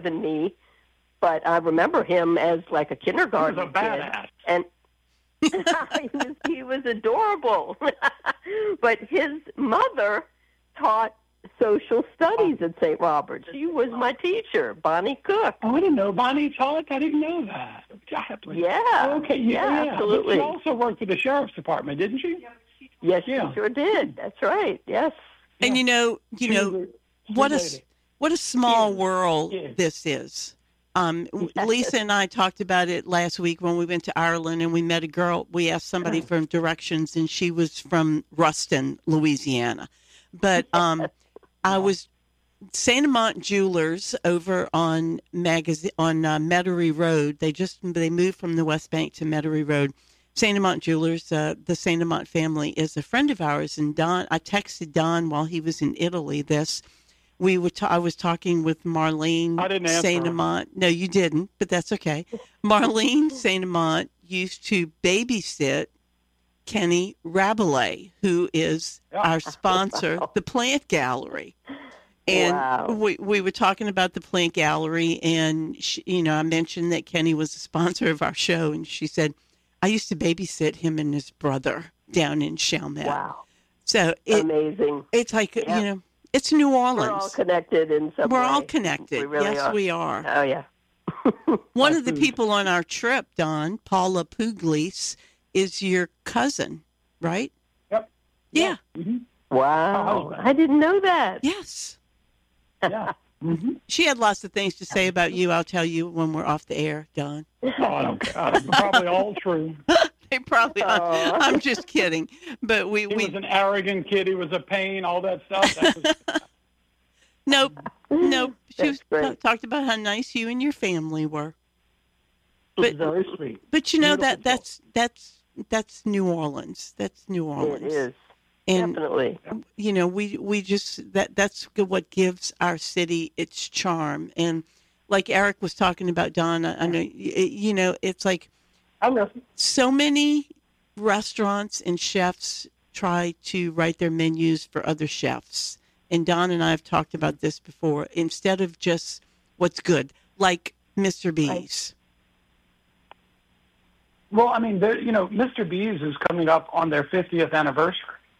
than me, but I remember him as like a kindergarten He was a badass. kid. And he was adorable. But his mother taught social studies at St. Robert's. She was my teacher, Bonnie Cook. Oh, I didn't know Bonnie taught. I didn't know that. Yeah. Okay, yeah. Absolutely. But she also worked for the sheriff's department, didn't she? Yes, she sure did. That's right. Yes. And what a small world this is. Lisa and I talked about it last week when we went to Ireland and we met a girl. We asked somebody for directions, and she was from Ruston, Louisiana. But I was Saint Amant Jewelers over on Metairie Road. They moved from the West Bank to Metairie Road. Saint Amant Jewelers, the Saint Amant family is a friend of ours. And Don, I texted Don while he was in Italy. I was talking with Marlene Saint Amant. No, you didn't, but that's okay. Marlene Saint Amant used to babysit Kenny Rabelais, who is our sponsor, the Plant Gallery. And we were talking about the Plant Gallery, and I mentioned that Kenny was a sponsor of our show, and she said, I used to babysit him and his brother down in Chalmette. Wow. So amazing. It's like, it's New Orleans. We're all connected in some way. We're all connected. We really are. We are. Oh, yeah. One of the people on our trip, Don, Paula Pugliese, is your cousin, right? Yep. Yeah. Mm-hmm. Wow. I didn't know that. Yes. Yeah. Mm-hmm. She had lots of things to say about you. I'll tell you when we're off the air, Don. Oh, I don't care. Probably all true. They probably are. I'm just kidding. But he was an arrogant kid. He was a pain, all that stuff. Nope. She talked about how nice you and your family were. But very sweet. But that's New Orleans. That's New Orleans. It is. And, definitely. We just, that's what gives our city its charm. And like Eric was talking about, Don, I know, it's like so many restaurants and chefs try to write their menus for other chefs. And Don and I have talked about this before, instead of just what's good, like Mr. B's. Well, I mean, Mr. B's is coming up on their 50th anniversary.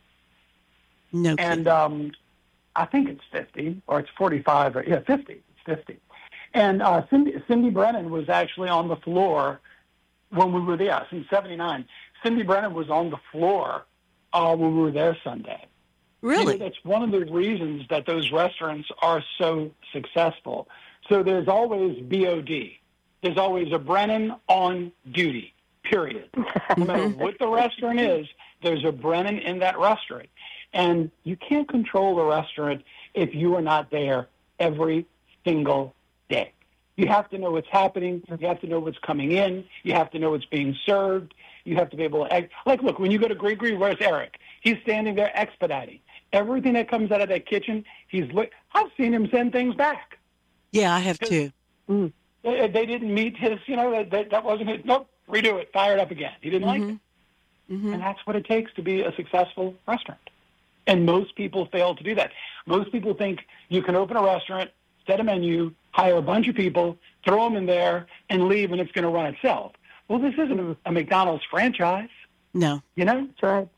No kidding. And I think it's 50 or it's 45 50. It's 50. And Cindy Brennan was actually on the floor when we were there in 79. Cindy Brennan was on the floor when we were there Sunday. Really? That's one of the reasons that those restaurants are so successful. So there's always BOD. There's always a Brennan on duty, period. No matter what the restaurant is, there's a Brennan in that restaurant. And you can't control a restaurant if you are not there every single day. You have to know what's happening. You have to know what's coming in. You have to know what's being served. You have to be able to look, when you go to Grigri, where's Eric? He's standing there expediting. Everything that comes out of that kitchen, I've seen him send things back. Yeah, I have too. They didn't meet his, that wasn't his. Nope, redo it, fire it up again. He didn't like it. Mm-hmm. And that's what it takes to be a successful restaurant. And most people fail to do that. Most people think you can open a restaurant, set a menu, hire a bunch of people, throw them in there, and leave, and it's going to run itself. Well, this isn't a McDonald's franchise. No. That's right.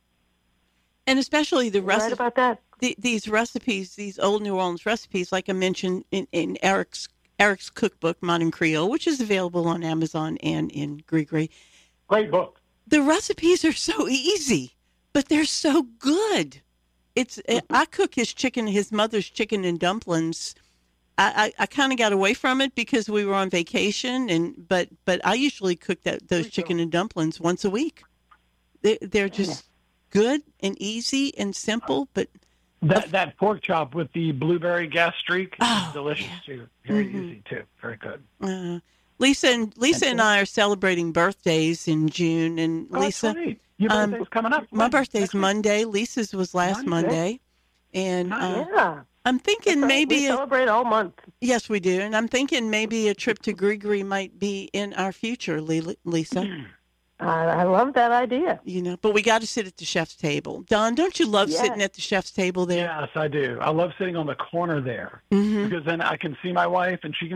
And especially the right about that. These recipes, these old New Orleans recipes, like I mentioned in Eric's cookbook, Modern Creole, which is available on Amazon and in Grigri. Great book. The recipes are so easy, but they're so good. I cook his mother's chicken and dumplings. I kind of got away from it because we were on vacation, but I usually cook those chicken and dumplings once a week. They're just good and easy and simple, but that pork chop with the blueberry gas streak is delicious too. Very easy too. Very good. Lisa and I are celebrating birthdays in June, and Lisa. That's right. Your birthday's coming up. My birthday's Monday. Lisa's was last Monday. And I'm thinking maybe we celebrate all month. Yes, we do. And I'm thinking maybe a trip to Grigri might be in our future, Lisa. I love that idea. But we got to sit at the chef's table. Don, don't you love sitting at the chef's table there? Yes, I do. I love sitting on the corner there because then I can see my wife and she can